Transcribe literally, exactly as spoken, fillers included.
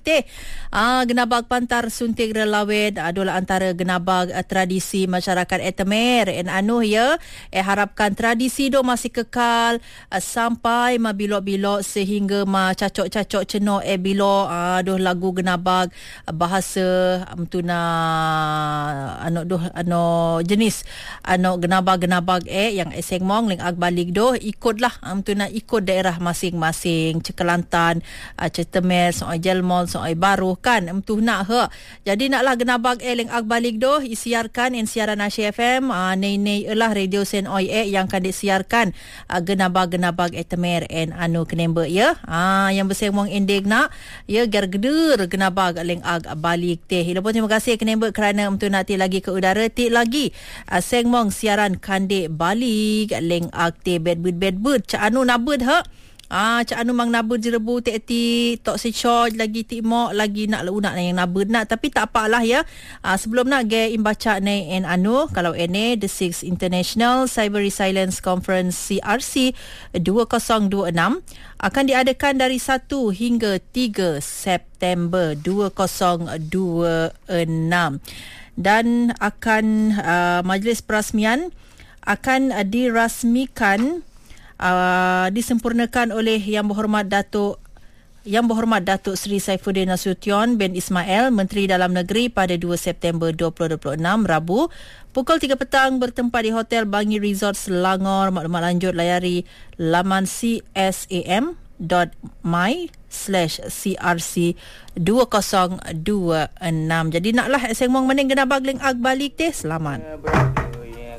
teh. Ah, genabag pantar suntik relawed adalah antara genabag uh, tradisi masyarakat Etemer en anu ya. Eh harapkan tradisi do masih kekal uh, sampai ma bilok-bilok sehingga ma cacok-cacok ceno eh bilok uh, doh lagu genabag uh, bahasa um, tuna anu doh anu jenis anu genabag-genabag eh yang eseng mong ling ag balik doh ikutlah um, tuna ikut daerah masing-masing Kelantan, uh, Cetemer, soal Jelmol, soal Baru kan emtuh nak he. Jadi naklah genabag eh leng ag balik doh isiarkan in siaran Asia F M uh, nei-nei elah radio sen oi eh yang kan disiarkan uh, genabag-genabag Etemer en anu kenembe ya. Ah uh, yang bersengmong ending nak ya gar geder genabag leng ag balik teh. Lepas terima kasih kenembe kerana emtuh nak ti lagi ke udara ti lagi uh, sengmong siaran kandek balik leng ag teh bed bed bed ca anu nabud he. Ah, cak anu mang nabud jerebu tek ti tok se charge lagi ti mok lagi nak lunak yang nabud nak tapi tak apalah ya. Ah, sebelum nak ge imbaca nei en anu kalau ene the sixth International Cyber Resilience Conference C R C dua ribu dua puluh enam akan diadakan dari satu hingga tiga September dua ribu dua puluh enam dan akan uh, majlis perasmian akan uh, dirasmikan Uh, disempurnakan oleh Yang Berhormat Datuk Yang Berhormat Datuk Seri Saifuddin Nasution bin Ismail, Menteri Dalam Negeri pada dua September dua ribu dua puluh enam, Rabu, pukul tiga petang bertempat di Hotel Bangi Resort Selangor. Maklumat lanjut layari laman c s a m dot my slash c r c dua ribu dua puluh enam. Jadi naklah sengmong mening genabag ling ag balik teh. Selamat.